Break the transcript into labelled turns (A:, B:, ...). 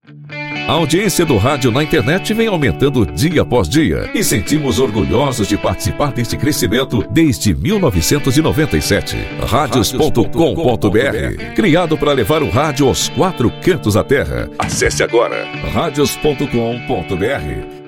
A: A audiência do rádio na internet vem aumentando dia após dia e sentimos orgulhosos de participar deste crescimento desde 1997. Radios.com.br, criado para levar o rádio aos 4 cantos da terra. Acesse agora radios.com.br.